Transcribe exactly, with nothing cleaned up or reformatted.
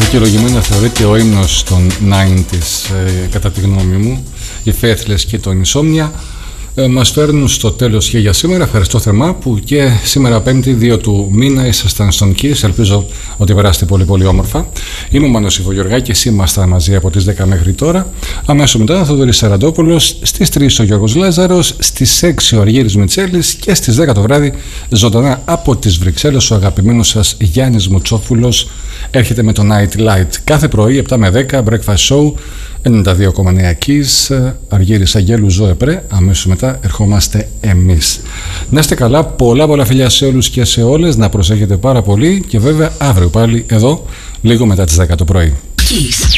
δικαιολογημένα θεωρείται ο ύμνος των ενενήντα ε, κατά τη γνώμη μου. Οι Faithless και το Insomnia ε, μας φέρνουν στο τέλος και για σήμερα. Ευχαριστώ θερμά που και σήμερα Πέμπτη δύο του μήνα ήσασταν στον Kiss. Ελπίζω ότι περάσετε πολύ πολύ όμορφα. Είμαι ο Μάνος Ιβογιοργάκης, ήμασταν μαζί από τις δέκα μέχρι τώρα. Αμέσως μετά ο Θοδωρής Σαραντόπουλος, στις τρεις ο Γιώργος Λάζαρος, στις έξι ο Αργύρης Μιτσέλης και στις δέκα το βράδυ ζωντανά από τις Βρυξέλλες ο αγαπημένος σας Γιάννης Μουτσόφουλος έρχεται με το Night Light κάθε πρωί επτά με δέκα Breakfast Show ενενήντα δύο κόμμα εννέα Kiss, Αργύρης Αγγέλου, Ζωέ Πρέ. Αμέσως μετά ερχόμαστε εμείς. Να είστε καλά, πολλά πολλά φιλιά σε όλους και σε όλες, να προσέχετε πάρα πολύ και βέβαια αύριο πάλι εδώ λίγο μετά τις δέκα το πρωί. Kiss.